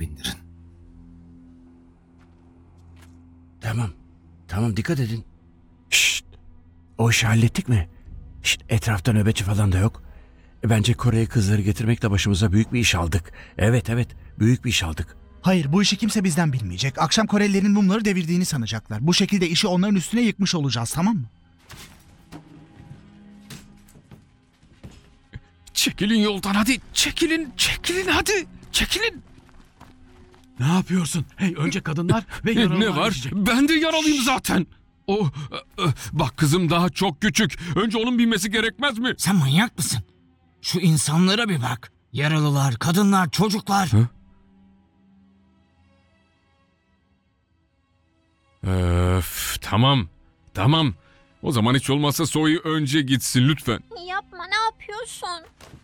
bindirin. Tamam. Tamam, dikkat edin. Şşt. O işi hallettik mi? Şşt, etrafta nöbetçi falan da yok. Bence Kore'ye kızları getirmekle başımıza büyük bir iş aldık. Evet, büyük bir iş aldık. Hayır, bu işi kimse bizden bilmeyecek. Akşam Korelilerin mumları devirdiğini sanacaklar. Bu şekilde işi onların üstüne yıkmış olacağız, tamam mı? Çekilin yoldan hadi. Çekilin hadi. Çekilin. Ne yapıyorsun? Hey, önce kadınlar ve yaralılar Ne var? geçecek. Ben de yaralıyım zaten. Bak kızım daha çok küçük. Önce onun binmesi gerekmez mi? Sen manyak mısın? Şu insanlara bir bak. Yaralılar, kadınlar, çocuklar. Hı? Öf, tamam. O zaman hiç olmazsa Zoe önce gitsin lütfen. Yapma, ne yapıyorsun?